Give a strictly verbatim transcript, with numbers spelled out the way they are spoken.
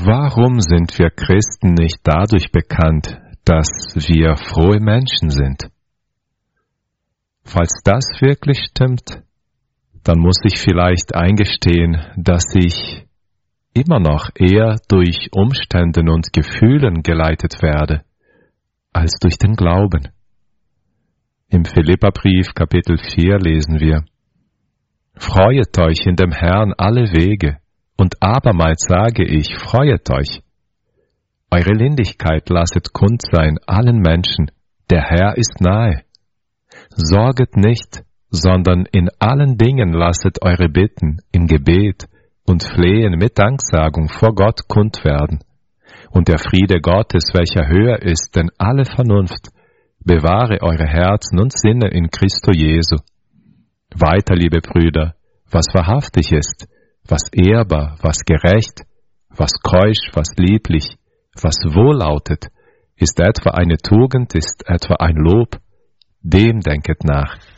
Warum sind wir Christen nicht dadurch bekannt, dass wir frohe Menschen sind? Falls das wirklich stimmt, dann muss ich vielleicht eingestehen, dass ich immer noch eher durch Umständen und Gefühlen geleitet werde, als durch den Glauben. Im Philipperbrief Kapitel vier lesen wir: Freuet euch in dem Herrn alle Wege, und abermals sage ich, freuet euch. Eure Lindigkeit lasset kund sein allen Menschen, der Herr ist nahe. Sorget nicht, sondern in allen Dingen lasset eure Bitten im Gebet und Flehen mit Danksagung vor Gott kund werden. Und der Friede Gottes, welcher höher ist denn alle Vernunft, bewahre eure Herzen und Sinne in Christo Jesu. Weiter, liebe Brüder, was wahrhaftig ist, was ehrbar, was gerecht, was keusch, was lieblich, was wohllautet, ist etwa eine Tugend, ist etwa ein Lob, dem denket nach.